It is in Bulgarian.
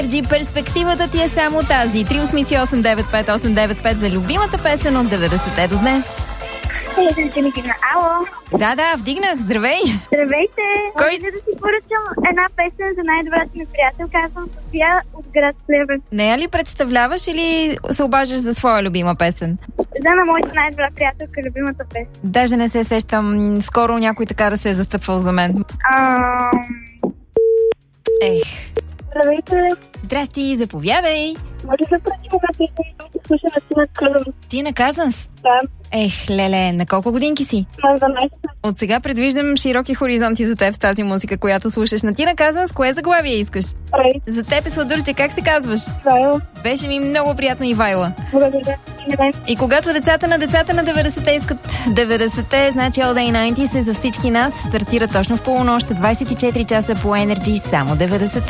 Перспективата ти е само тази. 388-95895 за любимата песен от 90-те до днес. Ало. Да, вдигнах. Здравей. Здравейте. Кой? Може да си поръчам една песен за най-добрата ми приятелка. Аз съм София от град Плевен. Нея ли представляваш или се обаждаш за своя любима песен? Да, на моята най-добра приятелка, любимата песен. Даже не се сещам. Скоро някой така да се е застъпвал за мен. Ех. Здравейте. Здрасти, заповядай. Може да поръчам една песен, която слуша на Тина Казанс. Тина Казанс? Да. Ех, леле, на колко годинки си? На 12. От сега предвиждам широки хоризонти за теб с тази музика, която слушаш. На Тина Казанс, кое заглавие искаш? Рей. За теб е сладурче, как се казваш? Вайла. Беше ми много приятно, Ивайла. Благодаря. И когато децата на 90-те искат 90-те, значи All Day 90 е за всички нас. Стартира точно в полунощ, 24 часа по Energy, само 90-те.